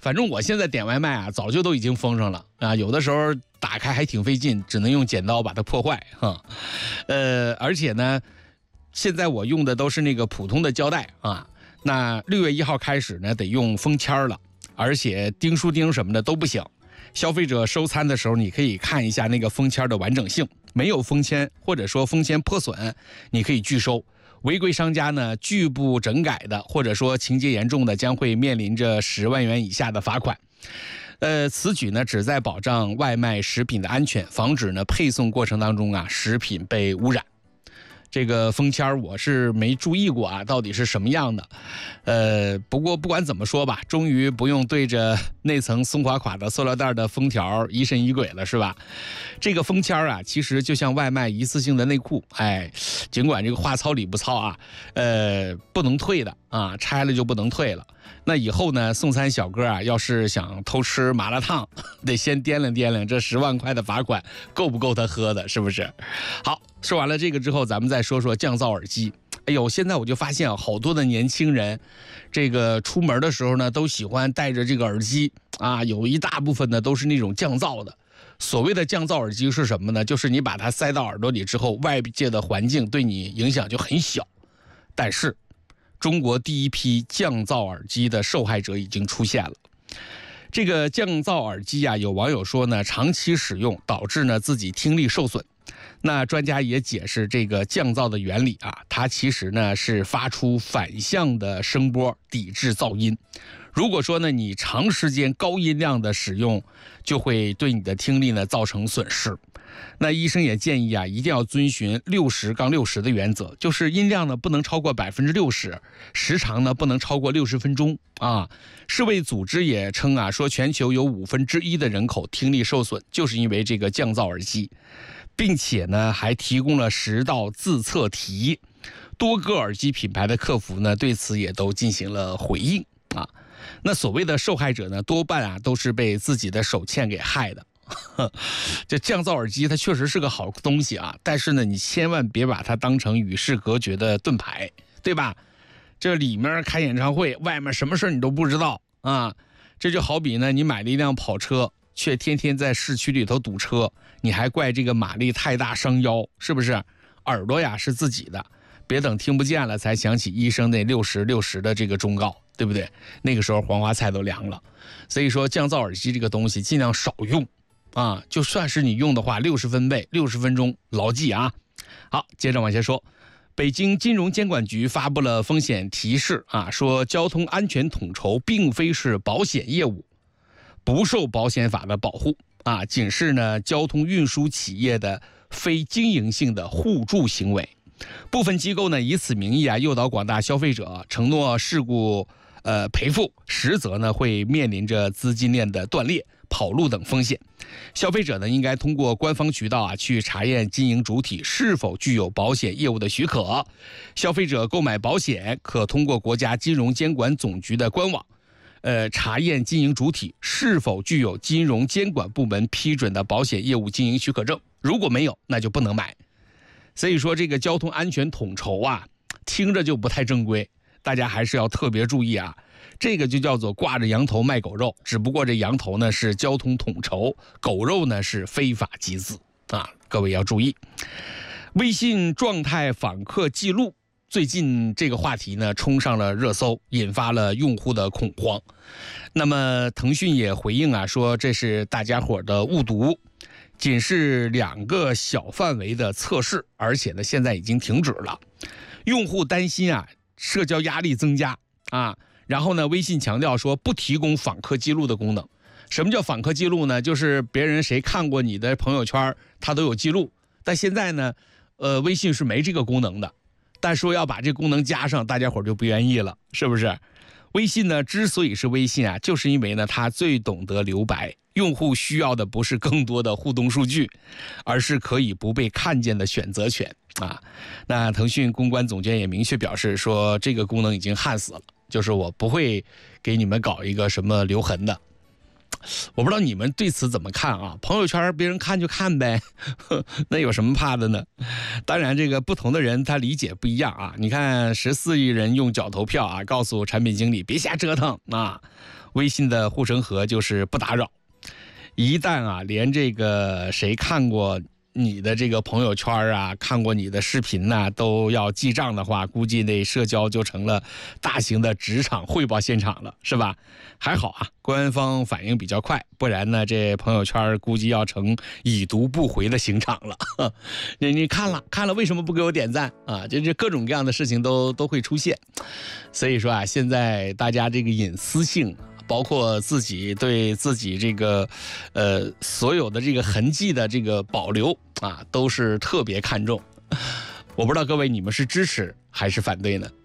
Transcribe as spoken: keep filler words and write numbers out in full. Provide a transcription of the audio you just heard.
反正我现在点外卖啊，早就都已经封上了啊，有的时候打开还挺费劲，只能用剪刀把它破坏哈。呃，而且呢，现在我用的都是那个普通的胶带啊。那六月一号开始呢，得用封签了，而且钉书钉什么的都不行。消费者收餐的时候，你可以看一下那个封签的完整性，没有封签或者说封签破损，你可以拒收。违规商家呢，拒不整改的，或者说情节严重的，将会面临着十万元以下的罚款。呃，此举呢，旨在保障外卖食品的安全，防止呢配送过程当中啊食品被污染。这个封签我是没注意过啊，到底是什么样的？呃，不过不管怎么说吧，终于不用对着那层松垮垮的塑料袋的封条疑神疑鬼了，是吧？这个封签啊，其实就像外卖一次性的内裤，哎，尽管这个话糙理不糙啊，呃，不能退的啊，拆了就不能退了。那以后呢，送餐小哥啊，要是想偷吃麻辣烫，得先掂量掂量这十万块的罚款够不够他喝的，是不是？好，说完了这个之后，咱们再说说降噪耳机。哎呦，现在我就发现好多的年轻人，这个出门的时候呢，都喜欢戴着这个耳机啊，有一大部分呢都是那种降噪的。所谓的降噪耳机是什么呢？就是你把它塞到耳朵里之后，外界的环境对你影响就很小。但是中国第一批降噪耳机的受害者已经出现了。这个降噪耳机啊，有网友说呢，长期使用导致呢自己听力受损。那专家也解释这个降噪的原理啊，它其实呢是发出反向的声波抵制噪音。如果说呢你长时间高音量的使用，就会对你的听力呢造成损失。那医生也建议啊，一定要遵循六十杠六十的原则，就是音量呢不能超过百分之六十，时长呢不能超过六十分钟啊。世卫组织也称啊，说全球有五分之一的人口听力受损，就是因为这个降噪耳机，并且呢还提供了十道自测题。多个耳机品牌的客服呢对此也都进行了回应啊。那所谓的受害者呢，多半啊都是被自己的手欠给害的。这降噪耳机它确实是个好东西啊，但是呢，你千万别把它当成与世隔绝的盾牌，对吧？这里面开演唱会，外面什么事你都不知道啊。这就好比呢，你买了一辆跑车，却天天在市区里头堵车，你还怪这个马力太大伤腰，是不是？耳朵呀是自己的，别等听不见了才想起医生那六十六十的这个忠告，对不对？那个时候黄花菜都凉了。所以说降噪耳机这个东西尽量少用啊，就算是你用的话，六十分贝，六十分钟，牢记啊。好，接着往下说。北京金融监管局发布了风险提示啊，说交通安全统筹并非是保险业务，不受保险法的保护啊，仅是呢交通运输企业的非经营性的互助行为。部分机构呢以此名义啊诱导广大消费者承诺事故呃赔付，实则呢会面临着资金链的断裂、跑路等风险。消费者呢应该通过官方渠道啊去查验经营主体是否具有保险业务的许可。消费者购买保险可通过国家金融监管总局的官网，呃查验经营主体是否具有金融监管部门批准的保险业务经营许可证。如果没有，那就不能买。所以说这个交通安全统筹啊，听着就不太正规，大家还是要特别注意啊。这个就叫做挂着羊头卖狗肉，只不过这羊头呢是交通统筹，狗肉呢是非法集资啊，各位要注意。微信状态访客记录，最近这个话题呢冲上了热搜，引发了用户的恐慌。那么腾讯也回应啊，说这是大家伙的误读，仅是两个小范围的测试，而且呢现在已经停止了。用户担心啊社交压力增加啊，然后呢微信强调说不提供访客记录的功能。什么叫访客记录呢？就是别人谁看过你的朋友圈，他都有记录。但现在呢呃微信是没这个功能的，但说要把这功能加上，大家伙就不愿意了，是不是？微信呢之所以是微信啊，就是因为呢它最懂得留白。用户需要的不是更多的互动数据，而是可以不被看见的选择权啊。那腾讯公关总监也明确表示说，这个功能已经焊死了，就是我不会给你们搞一个什么留痕的。 我不知道你们对此怎么看啊？朋友圈别人看就看呗，那有什么怕的呢？当然，这个不同的人他理解不一样啊。你看，十四亿人用脚投票啊，告诉产品经理别瞎折腾啊。微信的护城河就是不打扰。一旦啊，连这个谁看过你的这个朋友圈啊，看过你的视频呐、啊，都要记账的话，估计那社交就成了大型的职场汇报现场了，是吧？还好啊，官方反应比较快，不然呢，这朋友圈估计要成已读不回的刑场了。你你看了看了，为什么不给我点赞啊？这这各种各样的事情都都会出现。所以说啊，现在大家这个隐私性，包括自己对自己这个，呃，所有的这个痕迹的这个保留啊，都是特别看重。我不知道各位你们是支持还是反对呢？